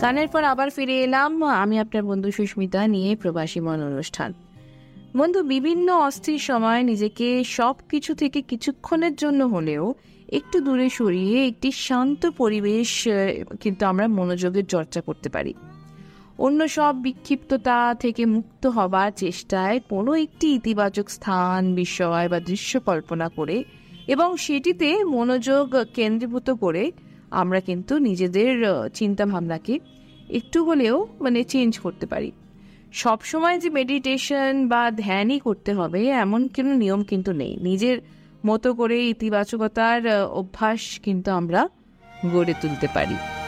গানের পর আবার ফিরে এলাম আমি আপনার বন্ধু সুস্মিতা নিয়ে প্রবাসী মন অনুষ্ঠান। বন্ধু, বিভিন্ন অস্থির সময় নিজেকে সব কিছু থেকে কিছুক্ষণের জন্য হলেও একটু দূরে সরিয়ে একটি শান্ত পরিবেশ কিন্তু আমরা মনোযোগের চর্চা করতে পারি। অন্য সব বিক্ষিপ্ততা থেকে মুক্ত হবার চেষ্টায় কোনো একটি ইতিবাচক স্থান, বিষয় বা দৃশ্য কল্পনা করে এবং সেটিতে মনোযোগ কেন্দ্রীভূত করে আমরা কিন্তু নিজেদের চিন্তা ভাবনাকে একটু হলেও চেঞ্জ করতে পারি। সবসময় যে মেডিটেশন বা ধ্যানই করতে হবে এমন কোনো নিয়ম কিন্তু নেই। নিজের মতো করে ইতিবাচকতার অভ্যাস কিন্তু আমরা গড়ে তুলতে পারি।